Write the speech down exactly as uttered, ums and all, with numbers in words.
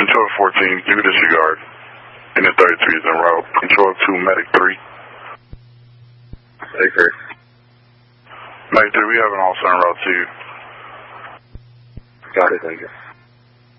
Control fourteen, you can disregard. Unit thirty-three is en route. Control two, Medic three. Medic three. Medic three, we have an officer en route to you. Got it, thank you.